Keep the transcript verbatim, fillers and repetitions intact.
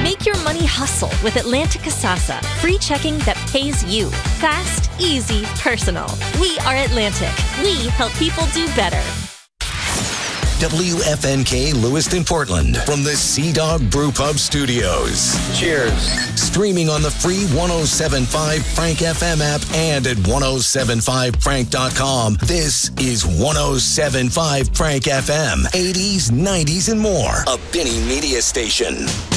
Make your money hustle with Atlantic Kasasa. Free checking that pays you. Fast, easy, personal. We are Atlantic. We help people do better. W F N K Lewiston, Portland, from the Sea Dog Brew Pub Studios. Cheers. Streaming on the free one oh seven point five Frank F M app and at ten seventy-five frank dot com. This is ten seventy-five Frank F M. eighties, nineties, and more. A Benny Media Station.